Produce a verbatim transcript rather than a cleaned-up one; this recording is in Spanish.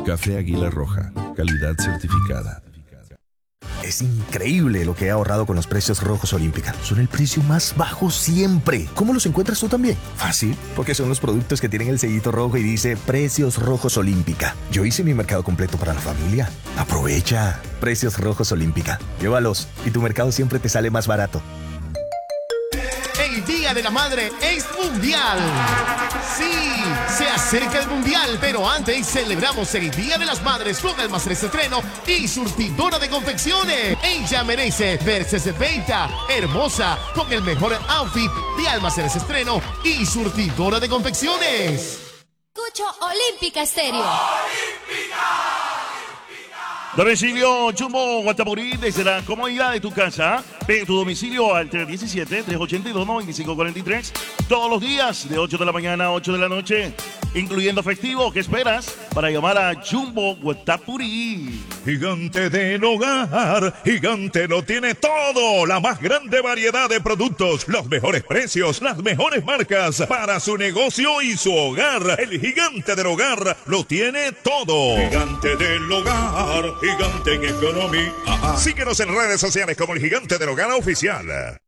Café Águila Roja, calidad certificada. Es increíble lo que he ahorrado con los precios rojos Olímpica. Son el precio más bajo siempre. ¿Cómo los encuentras tú también? Fácil, porque son los productos que tienen el sellito rojo y dice Precios Rojos Olímpica. Yo hice mi mercado completo para la familia. Aprovecha. Precios Rojos Olímpica. Llévalos y tu mercado siempre te sale más barato. El Día de la Madre es mundial. Sí, se acerca el mundial, pero antes celebramos el Día de las Madres con Almacenes Estreno y surtidora de confecciones. Ella merece verse setenta, hermosa, con el mejor outfit de Almacenes Estreno y surtidora de confecciones. Escucho Olímpica Estéreo. ¡Olímpica! Domicilio Jumbo Guatapurí desde la comodidad de tu casa. Ve tu domicilio al tres diecisiete, tres ochenta y dos, noventa y cinco cuarenta y tres todos los días de ocho de la mañana a ocho de la noche, incluyendo festivo. ¿Qué esperas para llamar a Jumbo Guatapurí? Gigante del hogar, Gigante lo tiene todo, la más grande variedad de productos, los mejores precios, las mejores marcas para su negocio y su hogar. El Gigante del hogar lo tiene todo. Gigante del hogar, Gigante en economía. Síguenos en redes sociales como el Gigante del Hogar Oficial.